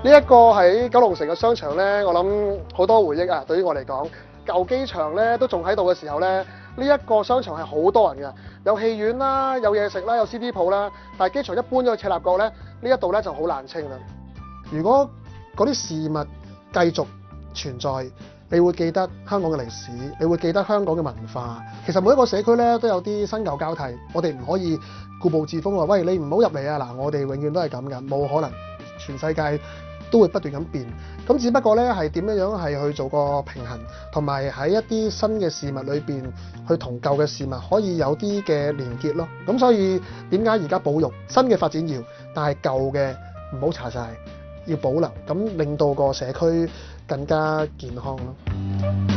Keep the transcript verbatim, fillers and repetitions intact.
呢一個喺九龍城嘅商場咧，我諗好多回憶啊！對於我嚟講，舊機場咧都仲喺度嘅時候咧，呢一個商場係好多人嘅，有戲院啦，有嘢食啦，有 C D 鋪啦。但係機場一搬咗去赤鱲角咧，呢一度咧就好冷清啦。如果嗰啲事物繼續存在，你會記得香港嘅歷史，你會記得香港嘅文化。其實每一個社區咧都有啲新舊交替，我哋唔可以固步自封話，喂，你唔好入嚟啊！嗱，我哋永遠都係咁嘅，冇可能，全世界都會不斷咁變。咁只不過咧係點樣樣係去做個平衡，同埋喺一啲新嘅事物裏邊，去同舊嘅事物可以有啲嘅連結咯。咁所以點解而家保育新嘅發展要，但係舊嘅唔好查晒，要保留，咁令到個社區更加健康咯。